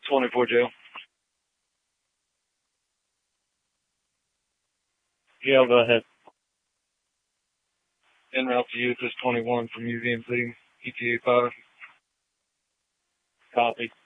24 jail. Yeah, I'll go ahead. En route to you, 21 from UVMC, ETA 5. Copy.